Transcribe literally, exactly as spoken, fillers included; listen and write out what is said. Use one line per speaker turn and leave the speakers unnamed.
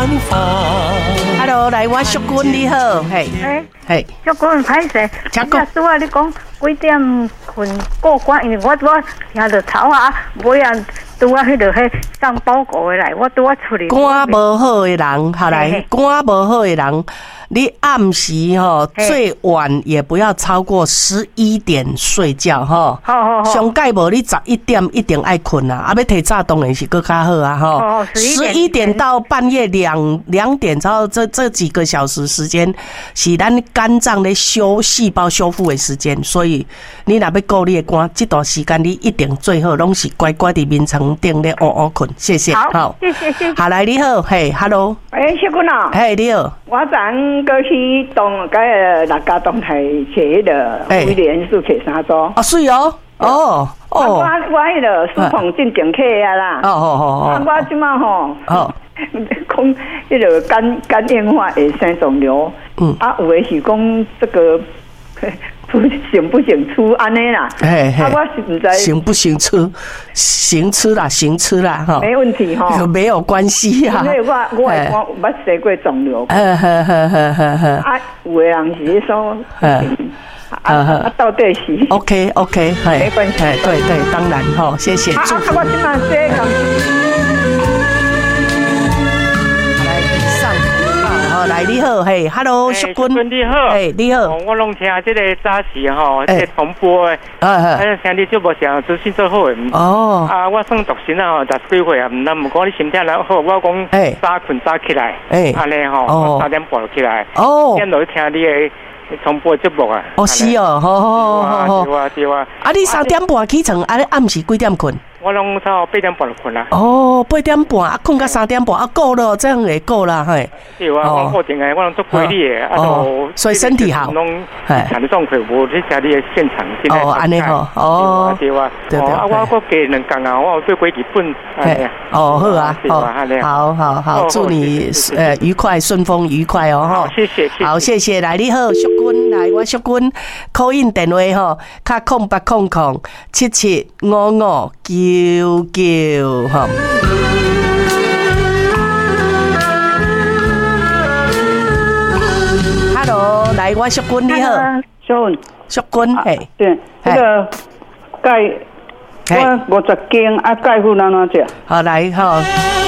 方。
Hello， 来，我淑君你好，嘿，嘿，
淑君歹势，
请讲。
拄啊，你讲几点困过关？因为我拄啊听到头啊，尾啊拄啊迄个迄送报告的来，我拄啊出去。
肝无好的人，好来，肝无好的人。你暗时吼最晚也不要超过十一点睡觉吼。
好好好。上
盖无你十一点一定爱困啊，啊要提早当然是更较好啊吼。十一点到半夜两两点之后，这这几个小时时间是咱肝脏咧修细胞修复的时间，所以你若要顾你的肝，这段时间你一定最好拢是乖乖伫眠床顶咧乌乌困。谢谢。
好，谢谢谢谢。
好来，你好，嘿 ，Hello。
哎，淑君啊。
嘿，你好。
我昨过去东个六家东台找迄个威廉士找三组。
哦，是哦，哦
哦。我我迄个书房进前客啊啦。
哦哦哦哦。
啊，我即马吼。
哦。
讲迄个肝肝硬化会生肿瘤。嗯。啊，有的是讲这个。不行不行出安尼啦，
嘿嘿，
啊，我是唔知
行不行出，行吃啦，行吃啦，哈，
没问题哈，
没有关系啊。
因为我我我捌生过肿瘤，
呵呵呵呵呵呵，
啊，有的人是说，啊啊，到底是
OK OK，
没关系，
对对，当然哈，谢谢。
啊啊，我今晚这个。
来，你好，嘿 ，Hello， 淑君，
你好，
嘿，你好，
我拢听这个早时吼，这重播的，啊，听你节目上资讯最好的，哦，啊，我算独身啊，十几岁啊，唔能唔讲你身体良好，我讲早困早起来，哎，安尼吼，我三点半起来，哦，点落去听你的重播节目啊，
哦是哦，好好好好，
对啊对啊，
啊，你三点半起床，啊，你暗时几点困？
我拢差八点半就困啦。
哦，八点半啊，困到三点半啊，够了，这样也够了，嘿。
对啊，我固定的，我拢做规律的，啊，都
所以身体好。
拢产状况无去听你的现场。
哦，安尼吼，哦，
对啊，对啊，啊，我我加两工啊，我做几日本。
哦，好啊，好，好好，祝你呃愉快，顺风愉快哦，
哈。谢谢，
好，谢谢，来，你好，淑君，来，我淑君，call in电话吼，卡空八空空七七五五九九哈。Hello， 来，我淑君你好，
淑君，
淑君，嘿，
对，这个钙，我五十斤啊，钙粉安怎食？
好来哈。